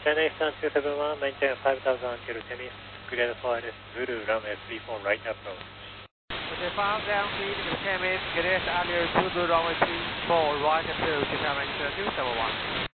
China Eastern 271, maintain 5000 until Temis, cleared for LS, Zulu, runway 34, right approach. Okay, 5 down speed to Temis, get S earlier, Zulu, runway 34, right approach, China Eastern 271.